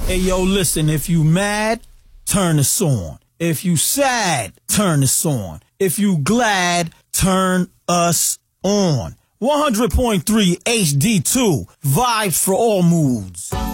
Hey, yo, listen, if you mad, turn this on. If you sad, turn this on. If you glad, turn us on. 100.3 HD2, vibes for all moods.